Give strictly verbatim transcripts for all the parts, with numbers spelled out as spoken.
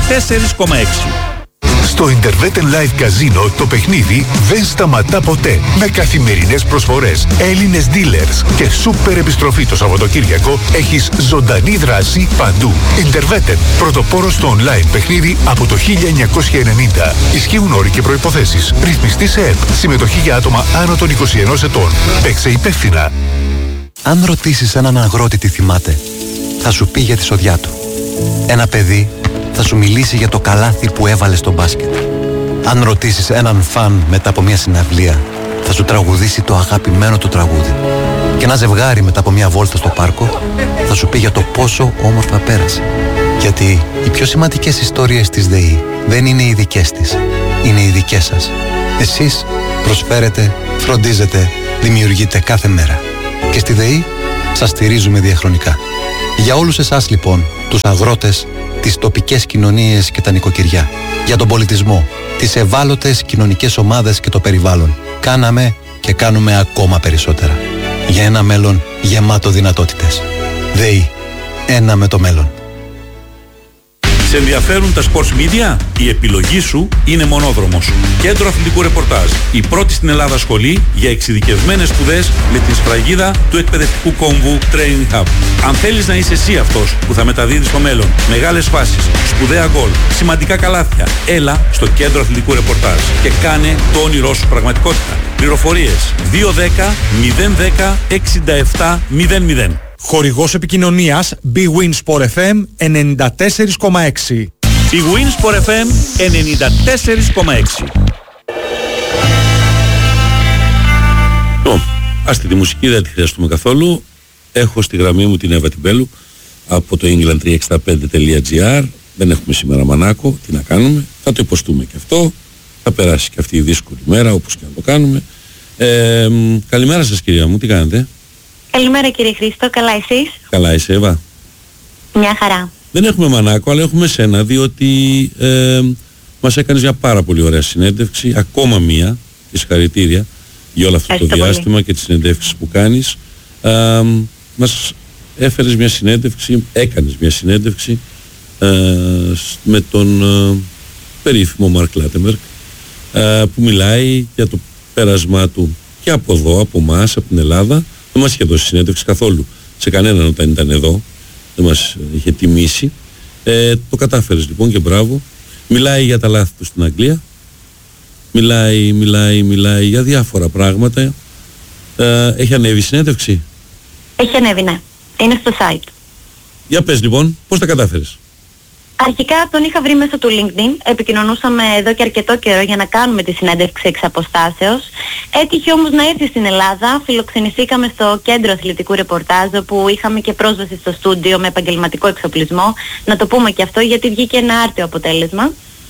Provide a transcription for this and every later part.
τέσσερα κόμμα έξι. Στο Interwetten Live Casino το παιχνίδι δεν σταματά ποτέ. Με καθημερινές προσφορές, Έλληνες dealers και σούπερ επιστροφή το Σαββατοκύριακο, έχεις ζωντανή δράση παντού. Interwetten, πρωτοπόρος στο online παιχνίδι από το χίλια εννιακόσια ενενήντα. Ισχύουν όροι και προϋποθέσεις. Ρυθμιστή σε ΕΠ. Συμμετοχή για άτομα άνω των είκοσι ενός ετών. Παίξε υπεύθυνα. Αν ρωτήσεις έναν αγρότη τι θυμάται, θα σου πει για τη σοδιά του. Ένα παιδί θα σου μιλήσει για το καλάθι που έβαλε στο μπάσκετ. Αν ρωτήσεις έναν φαν μετά από μια συναυλία, θα σου τραγουδήσει το αγαπημένο του τραγούδι. Και ένα ζευγάρι μετά από μια βόλτα στο πάρκο θα σου πει για το πόσο όμορφα πέρασε. Γιατί οι πιο σημαντικές ιστορίες της ΔΕΗ δεν είναι οι δικές της, είναι οι δικές σας. Εσείς προσφέρετε, φροντίζετε, δημιουργείτε κάθε μέρα. Και στη ΔΕΗ σας στηρίζουμε διαχρονικά. Για όλους εσάς λοιπόν, τους αγρότες, τις τοπικές κοινωνίες και τα νοικοκυριά, για τον πολιτισμό, τις ευάλωτες κοινωνικές ομάδες και το περιβάλλον, κάναμε και κάνουμε ακόμα περισσότερα. Για ένα μέλλον γεμάτο δυνατότητες. ΔΕΗ. Ένα με το μέλλον. Σε ενδιαφέρουν τα sports media? Η επιλογή σου είναι Μονόδρομος. Κέντρο αθλητικού ρεπορτάζ. Η πρώτη στην Ελλάδα σχολή για εξειδικευμένες σπουδές με την σφραγίδα του εκπαιδευτικού κόμβου Training Hub. Αν θέλεις να είσαι εσύ αυτός που θα μεταδίδει στο μέλλον μεγάλες φάσεις, σπουδαία γκολ, σημαντικά καλάθια, έλα στο Κέντρο αθλητικού ρεπορτάζ και κάνε το όνειρό σου πραγματικότητα. Πληροφορίες δύο ένα μηδέν μηδέν ένα έξι επτά μηδέν μηδέν. Χορηγός επικοινωνίας Big Win Sport εφ εμ ενενήντα τέσσερα κόμμα έξι. Big Win Sport εφ εμ ενενήντα τέσσερα κόμμα έξι. Λοιπόν, άστε τη μουσική, δεν τη χρειαστούμε καθόλου. Έχω στη γραμμή μου την Εύα Τιμπέλου από το england τριακόσια εξήντα πέντε τελεία τζι άρ. Δεν έχουμε σήμερα μανάκο, τι να κάνουμε. Θα το υποστούμε και αυτό. Θα περάσει και αυτή η δύσκολη μέρα, όπως και να το κάνουμε. Ε, καλημέρα σας κυρία μου, τι κάνετε? Καλημέρα κύριε Χρήστο, καλά εσείς? Καλά είσαι Εύα? Μια χαρά. Δεν έχουμε μανάκο, αλλά έχουμε σένα, διότι ε, μας έκανες μια πάρα πολύ ωραία συνέντευξη, ακόμα μία, και συγχαρητήρια για όλο αυτό Ευχαριστώ το διάστημα πολύ. Και τις συνέντευξεις που κάνεις. Ε, μας έφερες μια συνέντευξη, έκανες μια συνέντευξη ε, με τον ε, περίφημο Μαρκ Λάτεμπεργκ, ε, που μιλάει για το πέρασμά του και από εδώ, από εμάς, από την Ελλάδα. Δεν μας είχε δώσει συνέντευξη καθόλου σε κανέναν όταν ήταν εδώ. Δεν μας είχε τιμήσει. Ε, το κατάφερες λοιπόν και μπράβο. Μιλάει για τα λάθη του στην Αγγλία. Μιλάει, μιλάει, μιλάει για διάφορα πράγματα. Ε, έχει ανέβει συνέντευξη? Έχει ανέβει, ναι. Είναι στο site. Για πες λοιπόν, πώς τα κατάφερες? Αρχικά τον είχα βρει μέσω του LinkedIn, επικοινωνούσαμε εδώ και αρκετό καιρό για να κάνουμε τη συνέντευξη εξ αποστάσεως. Έτυχε όμως να έρθει στην Ελλάδα, φιλοξενηθήκαμε στο Κέντρο Αθλητικού Ρεπορτάζ, όπου είχαμε και πρόσβαση στο στούντιο με επαγγελματικό εξοπλισμό. Να το πούμε και αυτό γιατί βγήκε ένα άρτιο αποτέλεσμα.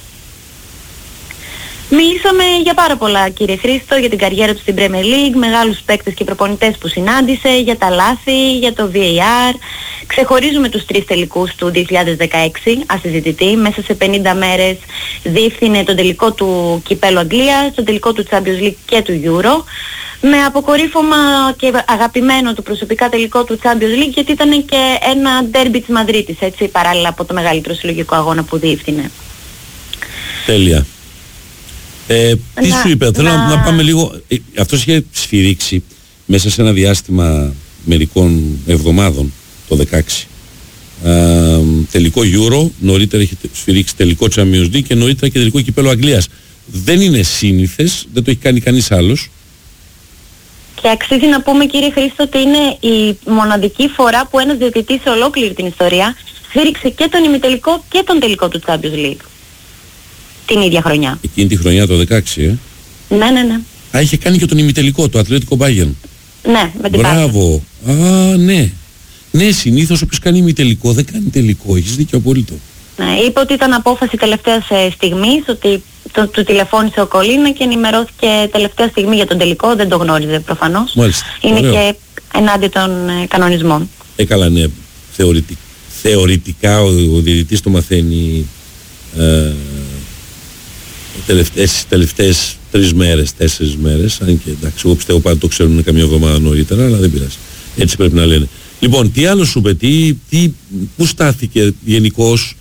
Μιλήσαμε για πάρα πολλά κύριε Χρήστο, για την καριέρα του στην Premier League, μεγάλους παίκτες και προπονητές που συνάντησε, για τα λάθη, για το βι έι αρ. Ξεχωρίζουμε τους τρεις τελικούς του δύο χιλιάδες δεκαέξι, ασυζητητή. Μέσα σε πενήντα μέρες διεύθυνε τον τελικό του Κυπέλλου Αγγλίας, τον τελικό του Champions League και του Euro. Με αποκορύφωμα και αγαπημένο του προσωπικά τελικό του Champions League, γιατί ήταν και ένα ντέρμπι της Μαδρίτης, έτσι, παράλληλα από το μεγαλύτερο συλλογικό αγώνα που διεύθυνε. Τέλεια. Ε, τι να, σου είπε, θέλω να... να πάμε λίγο. Ε, αυτός είχε σφυρίξει μέσα σε ένα διάστημα μερικών εβδομάδων το δεκαέξι. Ε, τελικό Euro, νωρίτερα είχε σφυρίξει τελικό Champions League και νωρίτερα και τελικό Κυπέλλου Αγγλίας. Δεν είναι σύνηθες, δεν το έχει κάνει κανείς άλλος. Και αξίζει να πούμε κύριε Χρήστο ότι είναι η μοναδική φορά που ένας διαιτητής σε ολόκληρη την ιστορία σφύριξε και τον ημιτελικό και τον τελικό του Champions League την ίδια χρονιά. Εκείνη τη χρονιά το δεκαέξι, ε. Ναι, ναι, ναι. Α, είχε κάνει και τον ημιτελικό, το Ατλέτικο Μπάγερν. Ναι, με την Μπράβο. Α, ναι. Ναι, συνήθως όποιος κάνει ημιτελικό δεν κάνει τελικό. Έχεις δίκιο απόλυτο. Ναι, είπε ότι ήταν απόφαση τελευταίας ε, στιγμής, ότι το, του τηλεφώνησε ο Κολίνα και ενημερώθηκε τελευταία στιγμή για τον τελικό. Δεν το γνώριζε προφανώς. Μάλιστα. Είναι Ωραίο. και ενάντια των ε, κανονισμών. Ε, καλά, ναι. Θεωρητικ, θεωρητικά ο, ο διαιτητής το μαθαίνει ε, τελευταίες, τελευταίες τρεις μέρες, τέσσερις μέρες. Αν και εντάξει, εγώ πιστεύω πάντα το ξέρουν καμία εβδομάδα νωρίτερα, αλλά δεν πειράζει. Έτσι πρέπει να λένε. Λοιπόν, τι άλλο σου είπε, τι, τι, πού στάθηκε γενικώς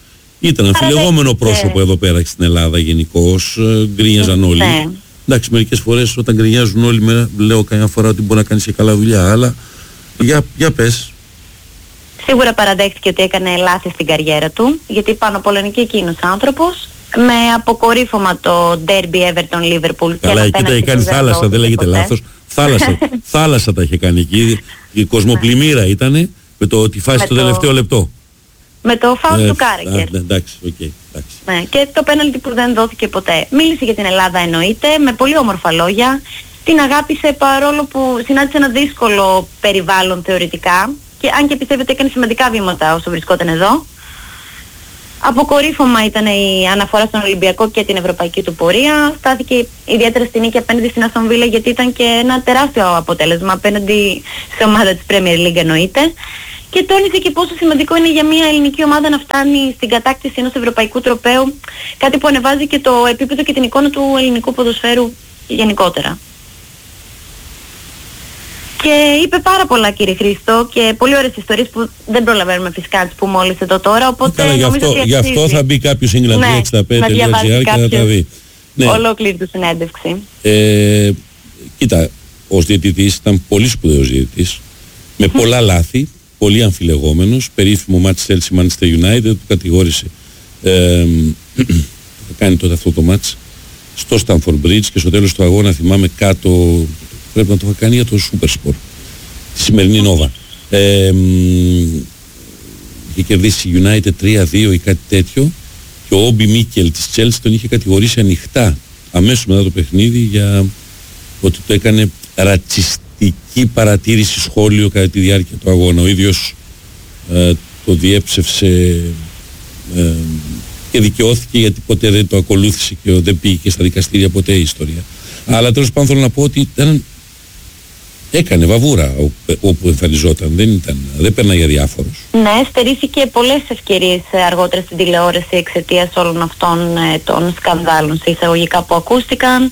Ήταν αμφιλεγόμενο πρόσωπο εδώ πέρα στην Ελλάδα γενικώς, γκρίνιαζαν όλοι. Ναι. Εντάξει, μερικές φορές όταν γκρινιάζουν όλοι, με, λέω καμιά φορά ότι μπορεί να κάνεις και καλά δουλειά, αλλά για, για πες. Σίγουρα παραδέχτηκε ότι έκανε λάθη στην καριέρα του, γιατί πάνω απ' όλα είναι και εκείνος άνθρωπος, με αποκορύφωμα το ντέρμπι Everton Liverpool. Καλά, εκεί τα είχε κάνει θάλασσα, δεν λέγεται λάθος. Θάλασσα, θάλασσα τα είχε κάνει εκεί. Η κοσμοπλημμύρα ήτανε με το ότι φάση το τελευταίο λεπτό. Με το φάουλ ε, του Κάρακερ. Εντάξει, οκ. Okay, ναι, και το πέναλτι που δεν δόθηκε ποτέ. Μίλησε για την Ελλάδα εννοείται, με πολύ όμορφα λόγια. Την αγάπησε παρόλο που συνάντησε ένα δύσκολο περιβάλλον θεωρητικά. Και αν και πιστεύετε έκανε σημαντικά βήματα όσο βρισκόταν εδώ. Αποκορύφωμα ήταν η αναφορά στον Ολυμπιακό και την ευρωπαϊκή του πορεία. Στάθηκε ιδιαίτερα στην νίκη απέναντι στην Αστον Βίλα, γιατί ήταν και ένα τεράστιο αποτέλεσμα απέναντι σε ομάδα της Premier League εννοείται. Και τόνισε και πόσο σημαντικό είναι για μια ελληνική ομάδα να φτάνει στην κατάκτηση ενός ευρωπαϊκού τροπαίου, κάτι που ανεβάζει και το επίπεδο και την εικόνα του ελληνικού ποδοσφαίρου γενικότερα. Και είπε πάρα πολλά, κύριε Χρήστο, και πολύ ωραίες ιστορίες που δεν προλαβαίνουμε φυσικά να τις πούμε όλες εδώ τώρα, οπότε Καλά, γι' αυτό, γι' αυτό θα μπει κάποιος England εξήντα πέντε τελεία τζι άρ και θα τα δει. Ναι. Ολόκληρη του συνέντευξη. Ε, κοίτα, ως διαιτητής ήταν πολύ σπουδαίος διαιτητής, με πολλά λάθη, πολύ αμφιλεγόμενος, περίφημο μάτς Chelsea Manchester United, του κατηγόρησε, ε, θα κάνει τότε αυτό το μάτς, στο Stamford Bridge, και στο τέλος του αγώνα θυμάμαι κάτω, πρέπει να το είχα κάνει για το Supersport, τη σημερινή Nova. Ε, είχε κερδίσει η United τρία δύο ή κάτι τέτοιο, και ο Όμπι Μίκελ της Chelsea τον είχε κατηγορήσει ανοιχτά αμέσως μετά το παιχνίδι για ότι το έκανε ρατσιστική παρατήρηση, σχόλιο κατά τη διάρκεια του αγώνα. Ο ίδιος ε, το διέψευσε ε, και δικαιώθηκε, γιατί ποτέ δεν το ακολούθησε και δεν πήγε και στα δικαστήρια ποτέ η ιστορία. Αλλά τέλος πάντων θέλω να πω ότι ήταν, έκανε βαβούρα όπου εμφανιζόταν, δεν, ήταν, δεν παίρνα για διάφορος. Ναι, στερήθηκε πολλές ευκαιρίες αργότερα στην τηλεόραση εξαιτίας όλων αυτών ε, των σκανδάλων σε εισαγωγικά που ακούστηκαν.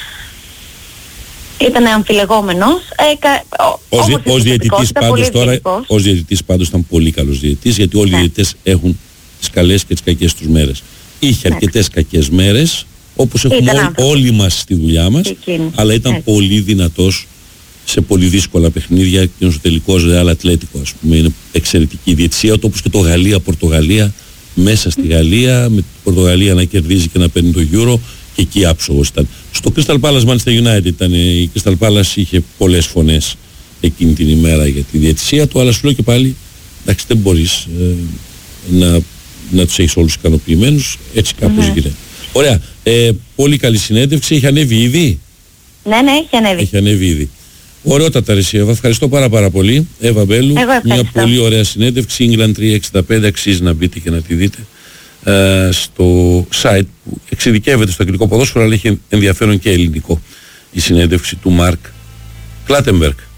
Ήταν αμφιλεγόμενος. Ε, κα, ως, δι, ως, διαιτητής πάντως, τώρα, ως διαιτητής πάντως ήταν πολύ καλός διαιτητής, γιατί όλοι οι ναι. διαιτητές έχουν τις καλές και τις κακές τους μέρες. Είχε ναι. αρκετές κακές μέρες, όπως έχουμε όλοι, όλοι μας στη δουλειά μας, εκείνη. Αλλά ήταν έτσι. Πολύ δυνατός σε πολύ δύσκολα παιχνίδια, και ο τελικός Ρεάλ Ατλέτικο, ας πούμε, είναι εξαιρετική διαιτησία, όπως και το Γαλλία-Πορτογαλία, μέσα στη Γαλλία, με την Πορτογαλία να κερδίζει και να παίρνει το Euro, και εκεί άψογος ήταν. Στο Crystal Palace Manchester United ήταν, η Crystal Palace είχε πολλές φωνές εκείνη την ημέρα για τη διαιτησία του, αλλά σου λέω και πάλι, εντάξει, δεν μπορείς ε, να, να τους έχεις όλους ικανοποιημένους, έτσι κάπως mm-hmm. γίνεται. Ωραία, ε, πολύ καλή συνέντευξη, έχει ανέβει ήδη. Ναι, ναι, έχει ανέβει. Έχει ανέβει ήδη. Ωραιότατα ρε Εύα, ευχαριστώ πάρα πάρα πολύ. Εύα Μπέλου, μια πολύ ωραία συνέντευξη, England τριακόσια εξήντα πέντε, αξίζει να μπείτε και να τη δείτε ε, στο site που εξειδικεύεται στο αγγλικό ποδόσφαιρο, αλλά έχει ενδιαφέρον και ελληνικό, η συνέντευξη του Μαρκ Κλάτεμπεργκ.